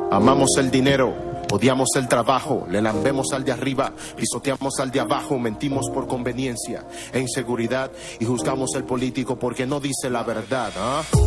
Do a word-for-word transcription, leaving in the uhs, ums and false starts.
Amamos el dinero, odiamos el trabajo, le lambemos al de arriba, pisoteamos al de abajo, mentimos por conveniencia e inseguridad y juzgamos al político porque no dice la verdad, ¿ah?